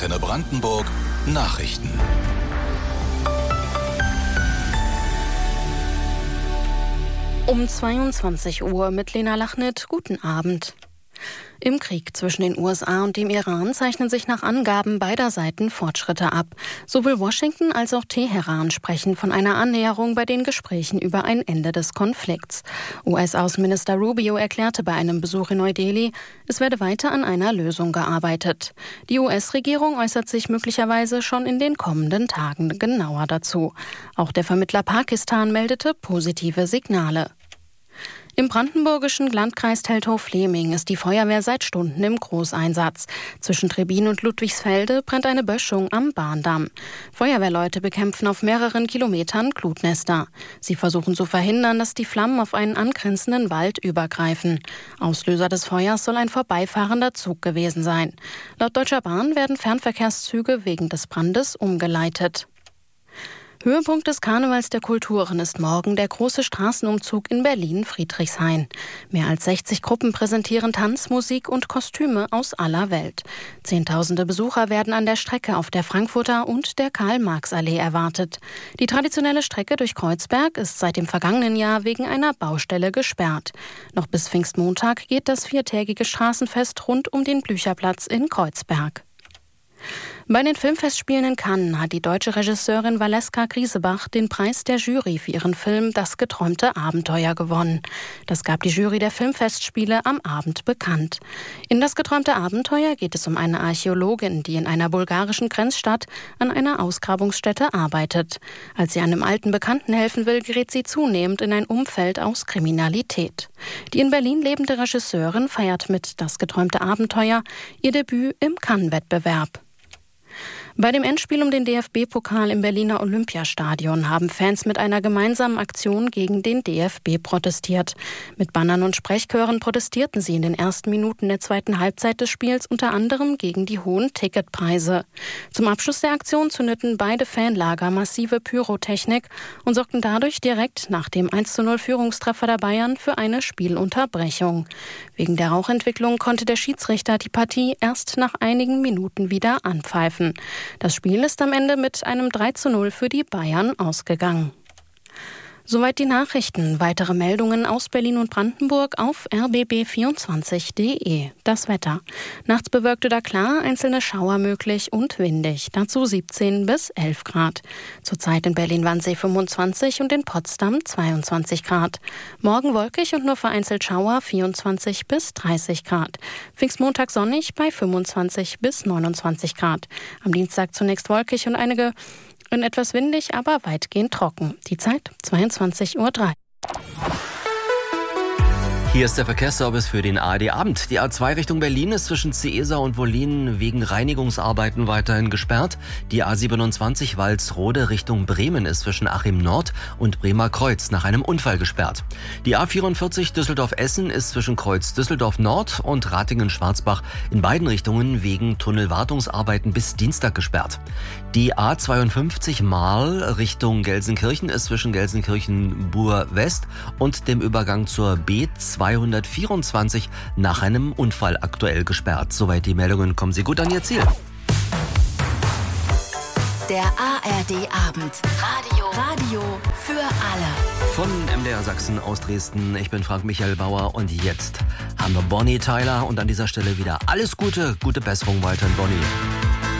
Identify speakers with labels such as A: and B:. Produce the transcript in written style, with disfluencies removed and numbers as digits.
A: Antenne Brandenburg Nachrichten.
B: Um 22 Uhr mit Lena Lachnit. Guten Abend. Im Krieg zwischen den USA und dem Iran zeichnen sich nach Angaben beider Seiten Fortschritte ab. Sowohl Washington als auch Teheran sprechen von einer Annäherung bei den Gesprächen über ein Ende des Konflikts. US-Außenminister Rubio erklärte bei einem Besuch in Neu-Delhi, es werde weiter an einer Lösung gearbeitet. Die US-Regierung äußert sich möglicherweise schon in den kommenden Tagen genauer dazu. Auch der Vermittler Pakistan meldete positive Signale. Im brandenburgischen Landkreis Teltow-Fleming ist die Feuerwehr seit Stunden im Großeinsatz. Zwischen Trebin und Ludwigsfelde brennt eine Böschung am Bahndamm. Feuerwehrleute bekämpfen auf mehreren Kilometern Glutnester. Sie versuchen zu verhindern, dass die Flammen auf einen angrenzenden Wald übergreifen. Auslöser des Feuers soll ein vorbeifahrender Zug gewesen sein. Laut Deutscher Bahn werden Fernverkehrszüge wegen des Brandes umgeleitet. Höhepunkt des Karnevals der Kulturen ist morgen der große Straßenumzug in Berlin-Friedrichshain. Mehr als 60 Gruppen präsentieren Tanz, Musik und Kostüme aus aller Welt. Zehntausende Besucher werden an der Strecke auf der Frankfurter und der Karl-Marx-Allee erwartet. Die traditionelle Strecke durch Kreuzberg ist seit dem vergangenen Jahr wegen einer Baustelle gesperrt. Noch bis Pfingstmontag geht das viertägige Straßenfest rund um den Blücherplatz in Kreuzberg. Bei den Filmfestspielen in Cannes hat die deutsche Regisseurin Valeska Griesebach den Preis der Jury für ihren Film Das geträumte Abenteuer gewonnen. Das gab die Jury der Filmfestspiele am Abend bekannt. In Das geträumte Abenteuer geht es um eine Archäologin, die in einer bulgarischen Grenzstadt an einer Ausgrabungsstätte arbeitet. Als sie einem alten Bekannten helfen will, gerät sie zunehmend in ein Umfeld aus Kriminalität. Die in Berlin lebende Regisseurin feiert mit Das geträumte Abenteuer ihr Debüt im Cannes-Wettbewerb. Bei dem Endspiel um den DFB-Pokal im Berliner Olympiastadion haben Fans mit einer gemeinsamen Aktion gegen den DFB protestiert. Mit Bannern und Sprechchören protestierten sie in den ersten Minuten der zweiten Halbzeit des Spiels unter anderem gegen die hohen Ticketpreise. Zum Abschluss der Aktion zündeten beide Fanlager massive Pyrotechnik und sorgten dadurch direkt nach dem 1:0 Führungstreffer der Bayern für eine Spielunterbrechung. Wegen der Rauchentwicklung konnte der Schiedsrichter die Partie erst nach einigen Minuten wieder anpfeifen. Das Spiel ist am Ende mit einem 3:0 für die Bayern ausgegangen. Soweit die Nachrichten. Weitere Meldungen aus Berlin und Brandenburg auf rbb24.de. Das Wetter. Nachts bewölkt oder klar, einzelne Schauer möglich und windig. Dazu 17 bis 11 Grad. Zurzeit in Berlin-Wannsee 25 und in Potsdam 22 Grad. Morgen wolkig und nur vereinzelt Schauer 24 bis 30 Grad. Pfingstmontag sonnig bei 25 bis 29 Grad. Am Dienstag zunächst wolkig und etwas windig, aber weitgehend trocken. Die Zeit 22:03 Uhr.
C: Hier ist der Verkehrsservice für den ARD-Abend. Die A2 Richtung Berlin ist zwischen Ciesa und Wollin wegen Reinigungsarbeiten weiterhin gesperrt. Die A27 Walsrode Richtung Bremen ist zwischen Achim Nord und Bremer Kreuz nach einem Unfall gesperrt. Die A44 Düsseldorf-Essen ist zwischen Kreuz Düsseldorf Nord und Ratingen-Schwarzbach in beiden Richtungen wegen Tunnelwartungsarbeiten bis Dienstag gesperrt. Die A52 Marl Richtung Gelsenkirchen ist zwischen Gelsenkirchen-Buhr-West und dem Übergang zur B224 nach einem Unfall aktuell gesperrt. Soweit die Meldungen, kommen Sie gut an Ihr Ziel.
D: Der ARD-Abend. Radio für alle.
C: Von MDR Sachsen aus Dresden. Ich bin Frank Michael Bauer und jetzt haben wir Bonnie Tyler und an dieser Stelle wieder alles Gute, gute Besserung weiterhin, Bonnie.